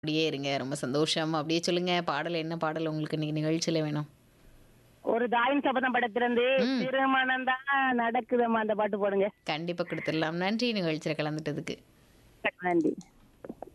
அப்படியே இருங்க. ரொம்ப சந்தோஷம். அப்படியே சொல்லுங்க. பாடல் என்ன பாடல் உங்களுக்கு இன்னைக்கு நிகழ்ச்சியில வேணும்? ஒரு தாயின் சபதம் படத்திலிருந்து ம். திருமணம் தான் நடக்குதம்மா அந்த பாட்டு போடுங்க. கண்டிப்பா குடுத்துடலாம். நன்றி நிகழ்ச்சியில கலந்துட்டதுக்கு. நன்றி.